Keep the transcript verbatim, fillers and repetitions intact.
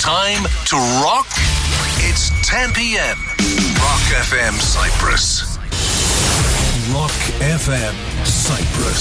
Time to rock. It's ten p.m. Rock F M Cyprus. Rock F M Cyprus.